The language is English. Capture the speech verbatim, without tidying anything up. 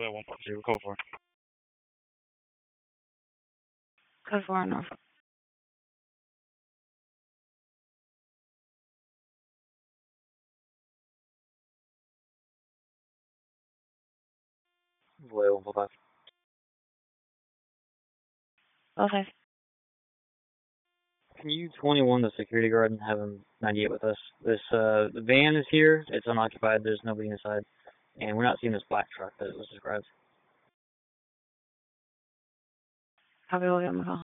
Well, one point zero, code for. Code four Norfolk. Well, one four five. Okay. Can you twenty-one the security guard and have him ninety-eight with us? This uh, the van is here. It's unoccupied. There's nobody inside, and we're not seeing this black truck that was described. Copy, we'll get him a call.